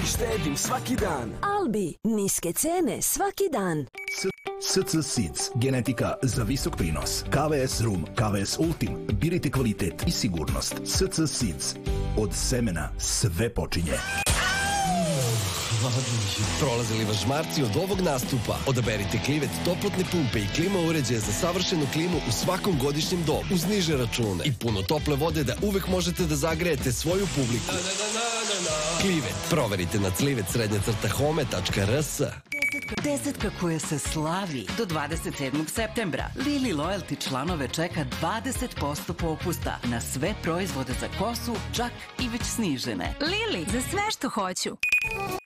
i štedim svaki dan. Albi, niske cene svaki dan. SC Seeds, genetika za visok prinos. KVS Rum, KVS Ultim, birajte kvalitet i sigurnost. SC Seeds, od semena sve počinje. Prolazili vas žmarci od ovog nastupa? Odaberite Klivet toplotne pumpe i klima uređaje za savršenu klimu u svakom godišnjem dobu, uz niže račune i puno tople vode da uvek možete da zagrejete svoju publiku. Klivet, proverite na clivet_home.rs. Desetka koja se slavi do 27. septembra. Lili Loyalty članove čeka 20% popusta na sve proizvode za kosu, čak i već snižene. Lili, za sve što hoću.